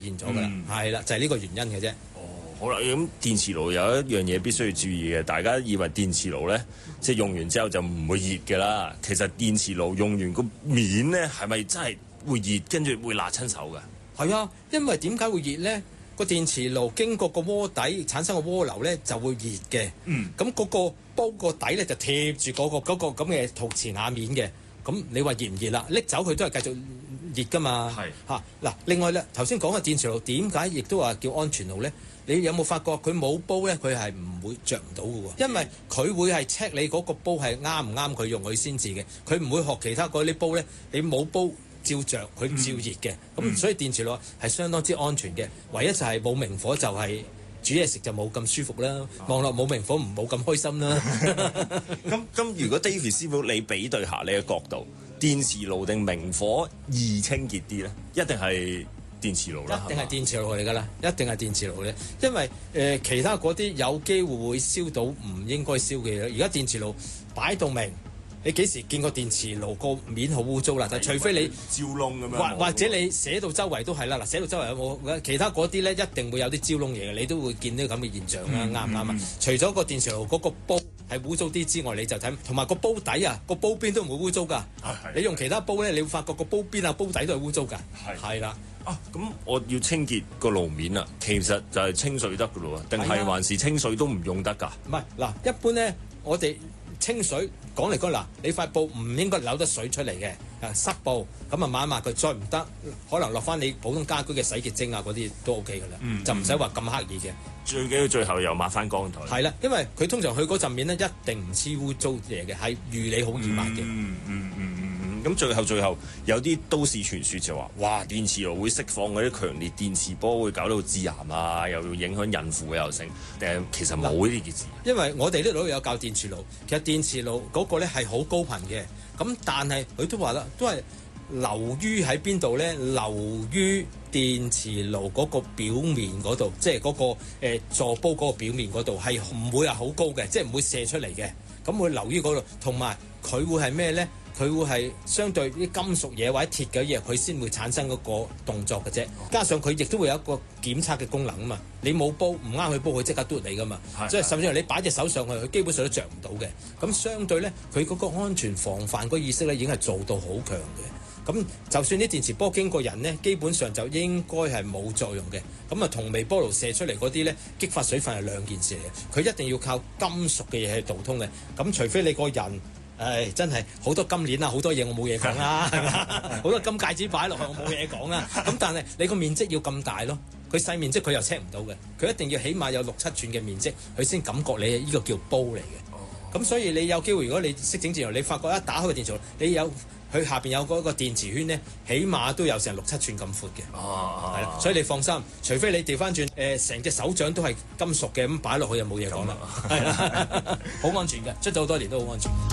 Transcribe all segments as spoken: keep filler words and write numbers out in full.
現咗㗎啦，係啦、嗯，就係、是、呢個原因嘅啫。 哦，好啦，咁電磁爐有一樣嘢必須要注意嘅，大家以為電磁爐咧，即係用完之後就唔會熱嘅啦。其實電磁爐用完個面咧，係咪真係會熱，跟住會辣親手㗎？ 係啊，因為點解會熱咧？個電磁爐經過個鍋底產生個鍋爐咧，就會熱嘅。嗯，咁嗰個煲個底咧就貼住嗰、嗰個嗰、嗰個咁嘅陶瓷瓦面嘅。咁你話熱唔熱啦？拎走佢都係繼續熱㗎嘛。係嚇嗱。另外咧，頭先講嘅電磁爐點解亦都話叫安全爐咧？你有冇發覺佢冇煲咧？佢係唔會着唔到嘅喎，因為佢會係 check 你嗰個煲係啱唔啱佢用佢先至嘅。佢唔會學其他嗰啲煲咧，你冇煲照着佢照熱嘅。咁、嗯、所以電磁爐係相當之安全嘅。唯一就係冇明火就係、是。煮嘢食就冇咁舒服啦，望落冇明火唔冇咁開心啦。 咁咁，如果 David 師傅你比對下你嘅角度，電磁爐定明火易清潔啲咧？一定係電磁爐啦， 一定係電磁爐嚟㗎啦，一定係電磁爐咧。因為誒、呃、其他嗰啲有機會會燒到唔應該燒嘅嘢，而家電磁爐擺到明。你幾時見過電磁爐個面好污糟啦？但除非你焦窿咁樣， 或或者你寫到周圍都係啦。嗱，寫到周圍有冇？其他嗰啲咧一定會有啲焦窿嘢嘅，你都會見到咁嘅現象啦。啱唔啱啊？除咗個電磁爐嗰個煲係污糟啲之外，你就睇同埋個煲底啊，個煲邊都唔會污糟㗎。你用其他煲咧，你會發覺個煲邊啊、煲底都係污糟㗎。係係啦。 啊，咁我要清潔個爐面啊，其實就係清水得㗎咯喎，定係還是清水都唔用得㗎？唔係嗱，一般咧我哋。清水講嚟講嗱，你塊布唔應該扭得水出嚟嘅，啊濕布咁啊抹一抹佢，再唔得可能落翻你普通家居嘅洗潔精啊嗰啲都 OK 噶啦，嗯、就唔使話咁刻意嘅。 最緊要最後又抹翻乾台。 係啦，因為佢通常去嗰陣面咧一定唔黐污糟嘢嘅，係預你好易抹嘅。 嗯嗯嗯嗯嗯。咁最後最後有啲都市傳說就話，哇電磁爐會釋放嗰啲強烈電磁波，會搞到致癌啊，又要影響孕婦嘅又成。誒，其實冇呢件事。 因為我哋呢度有教電磁爐，其實電磁爐嗰個咧係好高頻嘅，咁但係佢都話啦，都係流於喺邊度咧？流於電磁爐嗰個表面嗰度，即係嗰個誒座煲嗰個表面嗰度，係唔會係好高嘅，即係唔會射出嚟嘅。咁會流於嗰度，同埋佢會係咩咧？佢會係相對啲金屬嘢或者鐵嘅嘢，佢先會產生嗰個動作嘅啫。加上佢亦都會有一個檢測嘅功能啊嘛。你冇煲唔啱佢煲，佢即刻嘟你噶嘛。即係甚至乎你擺隻手上去，佢基本上都着唔到嘅。咁相對咧，佢嗰個安全防範嗰意識咧，已經係做到好強嘅。咁就算啲電磁波經過人咧，基本上就應該係冇作用嘅。咁啊，同微波爐射出嚟嗰啲咧，激發水分係兩件事嚟嘅。佢一定要靠金屬嘅嘢去導通嘅。咁除非你個人。誒、哎、真係好多金鏈啊，好多嘢我冇嘢講啦，係嘛？好多金戒指擺落去我冇嘢講啦。咁但係你個面積要咁大咯，佢細面積佢又 check 唔到嘅，佢一定要起碼有六七寸嘅面積，佢先感覺你呢個叫煲嚟嘅。咁、哦、所以你有機會，如果你識整電爐，你發覺一打開個電磁爐，你有佢下邊有嗰個電磁圈咧，起碼都有成六七寸咁闊嘅。哦，係啦，所以你放心，除非你調翻轉誒，成、呃、隻手掌都係金屬嘅，咁擺落去就冇嘢講啦。係啦，好安全嘅，出咗好多年都好安全。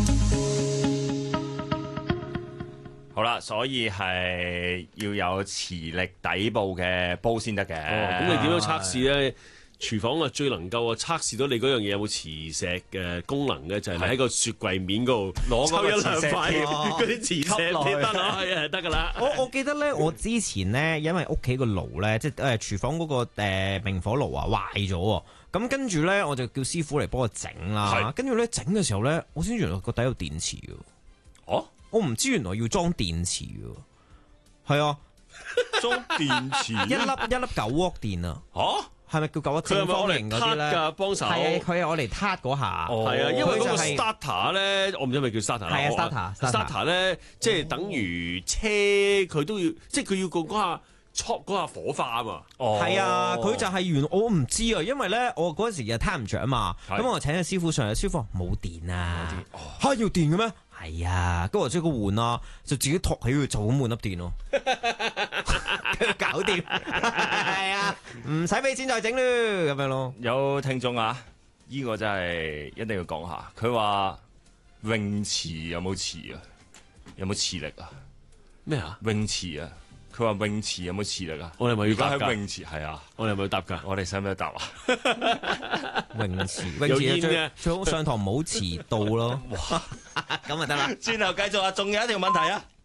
好啦，所以係要有磁力底部嘅煲先得嘅。 哦，咁你點樣測試咧？廚房啊，最能夠啊測試到你嗰樣嘢有冇磁石嘅功能嘅，就係你喺個雪櫃面嗰度攞抽一兩塊嗰啲磁石先得啦，係啊，得噶啦。 我我記得咧，我之前咧，因為屋企個爐咧，即係誒廚房嗰個誒明火爐啊壞咗，咁跟住咧我就叫師傅嚟幫我整啦。跟住咧整嘅時候咧，我先原來個底有電池嘅。哦，我唔知原來要裝電池嘅。係啊， 裝電池一粒一粒九瓦電啊。 嚇？ 係咪叫九瓦正方形嗰啲咧？ 㗎幫手。係啊，佢係我嚟撻嗰下。 係啊，因為嗰個 starter 咧，我唔知係咪叫 starter 啦。 係啊，starter，starter 咧，即係等於車佢都要，即係佢要個嗰下戳嗰下火花啊嘛。 哦，係啊，佢就係原我唔知啊，因為咧我嗰陣時又撻唔着啊嘛。咁我請個師傅上嚟，師傅話冇電啊。嚇要電嘅咩？係啊，跟住我即刻換啦，就自己托起佢就咁換粒電咯。搞掂，係啊，唔使俾錢再整咯，咁樣咯。 有聽眾啊，呢、這個真係一定要講下。佢話泳池有冇磁啊？有冇磁力啊？ 咩啊？ 泳池啊？佢話泳池有冇磁力啊？ 我哋咪要答㗎。 泳池係啊， 我哋咪要答㗎。 我哋使唔使答啊？ 泳池，泳池最最好上堂唔好遲到咯。哇，咁咪得啦。 轉頭繼續啊，仲有一條問題啊。